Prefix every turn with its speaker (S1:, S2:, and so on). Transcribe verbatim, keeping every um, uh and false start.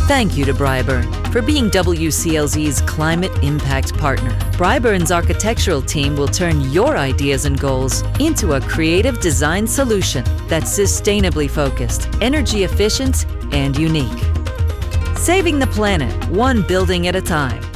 S1: Thank you to Bryburn for being W C L Z's Climate Impact Partner. Bryburn's architectural team will turn your ideas and goals into a creative design solution that's sustainably focused, energy efficient, and unique. Saving the planet one building at a time.